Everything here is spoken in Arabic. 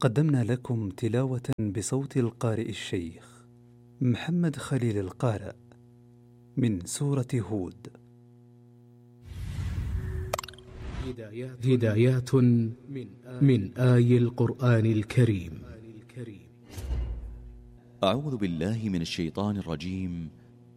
قدمنا لكم تلاوة بصوت القارئ الشيخ محمد خليل القارئ من سورة هود. هدايات من آي القرآن الكريم. أعوذ بالله من الشيطان الرجيم.